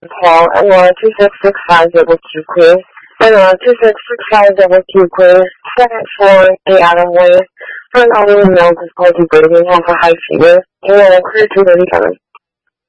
call. 2665 double Q clear. 2665 double Q clear. Second floor, 8 Adam Way. Front only male difficulty breathing, have a high fever. Clear 237.